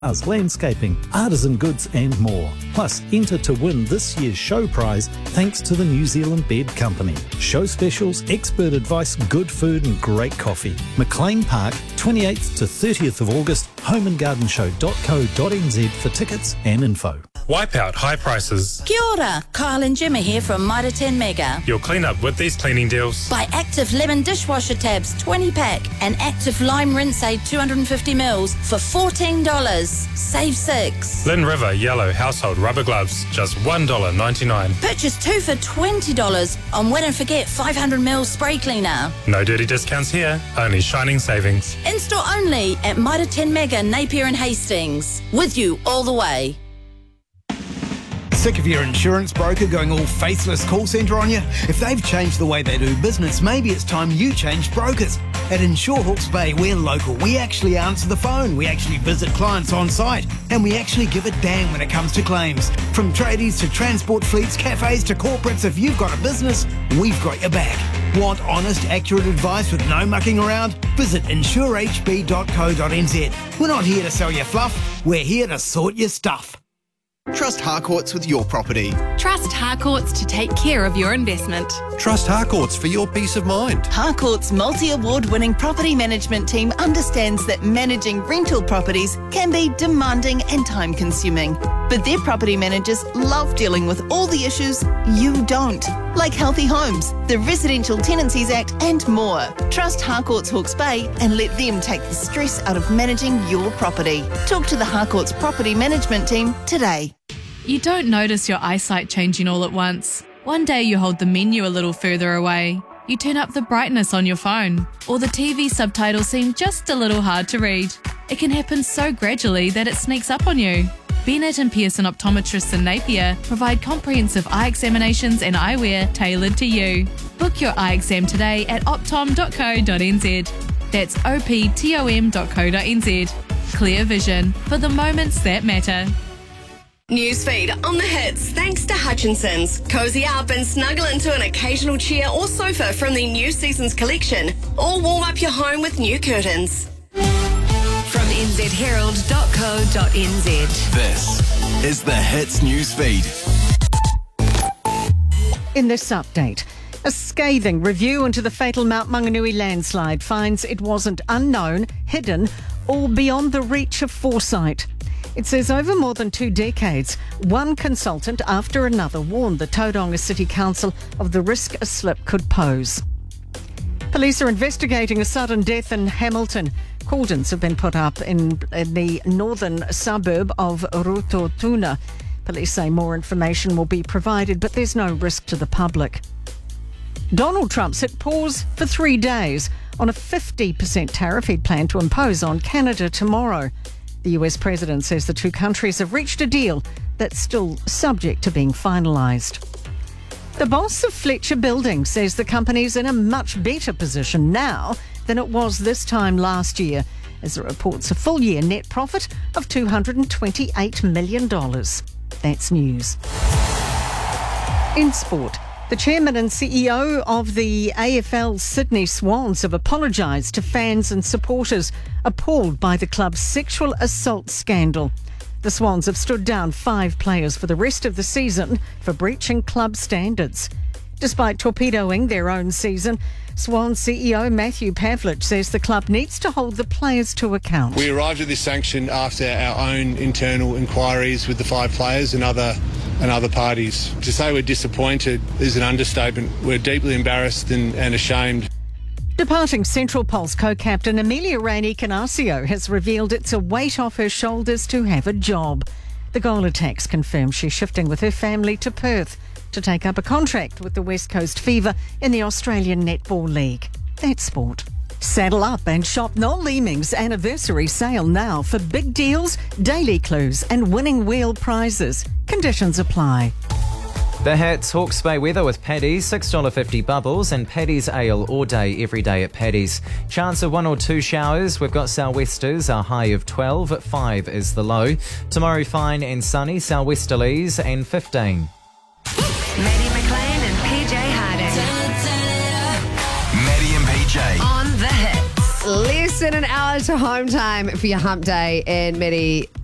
landscaping, artisan goods and more. Plus, enter to win this year's show prize thanks to the New Zealand Bed Company. Show specials, expert advice, good food and great coffee. McLean Park, 28th to 30th of August, homeandgardenshow.co.nz for tickets and info. Wipe out high prices. Kia ora, Kyle and Jimmy here from Mitre 10 Mega. You'll clean up with these cleaning deals. Buy Active Lemon dishwasher tabs 20 pack and Active Lime Rinse Aid 250 mils for $14. Save $6. Lynn River Yellow Household Rubber Gloves, just $1.99. Purchase 2 for $20 on Win and Forget 500 mils spray cleaner. No dirty discounts here, only shining savings. In-store only at Mitre 10 Mega, Napier and Hastings. With you all the way. Sick of your insurance broker going all faceless call centre on you? If they've changed the way they do business, maybe it's time you change brokers. At Insure Hawke's Bay, we're local. We actually answer the phone. We actually visit clients on site. And we actually give a damn when it comes to claims. From tradies to transport fleets, cafes to corporates, if you've got a business, we've got your back. Want honest, accurate advice with no mucking around? Visit insurehb.co.nz. We're not here to sell you fluff. We're here to sort your stuff. Trust Harcourts with your property. Trust Harcourts to take care of your investment. Trust Harcourts for your peace of mind. Harcourts' multi-award-winning property management team understands that managing rental properties can be demanding and time-consuming. But their property managers love dealing with all the issues you don't, like healthy homes, the Residential Tenancies Act and more. Trust Harcourts Hawke's Bay and let them take the stress out of managing your property. Talk to the Harcourts property management team today. You don't notice your eyesight changing all at once. One day you hold the menu a little further away. You turn up the brightness on your phone, or the TV subtitles seem just a little hard to read. It can happen so gradually that it sneaks up on you. Bennett and Pearson Optometrists in Napier provide comprehensive eye examinations and eyewear tailored to you. Book your eye exam today at optom.co.nz. That's optom.co.nz. Clear vision for the moments that matter. Newsfeed on the hits thanks to Hutchinson's. Cozy up and snuggle into an occasional chair or sofa from the new season's collection, or warm up your home with new curtains. From nzherald.co.nz. This is the Hits Newsfeed. In this update, a scathing review into the fatal Mount Maunganui landslide finds it wasn't unknown, hidden, or beyond the reach of foresight. It says over more than 2 decades, one consultant after another warned the Tauranga City Council of the risk a slip could pose. Police are investigating a sudden death in Hamilton. Cordons have been put up in the northern suburb of Rototuna. Police say more information will be provided, but there's no risk to the public. Donald Trump's hit pause for 3 days on a 50% tariff he'd planned to impose on Canada tomorrow. The US president says the two countries have reached a deal that's still subject to being finalised. The boss of Fletcher Building says the company's in a much better position now than it was this time last year, as it reports a full-year net profit of $228 million. That's news. In sport, the chairman and CEO of the AFL Sydney Swans have apologised to fans and supporters appalled by the club's sexual assault scandal. The Swans have stood down 5 players for the rest of the season for breaching club standards. Despite torpedoing their own season, Swans CEO Matthew Pavlich says the club needs to hold the players to account. We arrived at this sanction after our own internal inquiries with the 5 players and other parties. To say we're disappointed is an understatement. We're deeply embarrassed and ashamed. Departing Central Pulse co-captain Amelia Rainey Canasio has revealed it's a weight off her shoulders to have a job. The Goal Attacks confirmed she's shifting with her family to Perth to take up a contract with the West Coast Fever in the Australian Netball League. That's sport. Saddle up and shop Noel Leeming's anniversary sale now for big deals, daily clues and winning wheel prizes. Conditions apply. The Hits, Hawke's Bay weather with Paddy's, $6.50 bubbles and Paddy's ale all day, every day at Paddy's. Chance of 1 or 2 showers. We've got sou'westers, a high of 12, 5 is the low. Tomorrow fine and sunny, sou'westerlies and 15. Maddie McLean and PJ Harding. Maddie and PJ. On the Hits. Less than an hour to home time for your hump day. And Maddie,